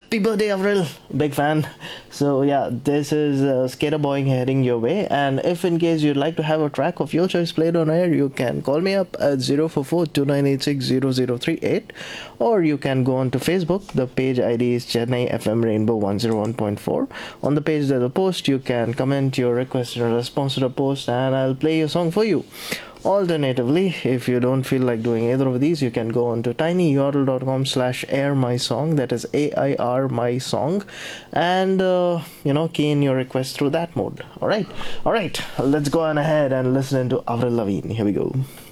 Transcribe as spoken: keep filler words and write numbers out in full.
Happy birthday, Avril! Big fan. So yeah, this is uh, Skater Boy heading your way. And if in case you'd like to have a track of your choice played on air, you can call me up at zero four four two nine eight six zero zero three eight, or you can go on to Facebook. The page I D is Chennai F M Rainbow one oh one point four. On the page there's a post. You can comment your request in response to the post, and I'll play your song for you. Alternatively, if you don't feel like doing either of these, you can go on to tinyurl.com slash air my song, that is A I R my song, and uh, you know, key in your request through that mode. Alright, alright, let's go on ahead and listen to Avril Lavigne. Here we go.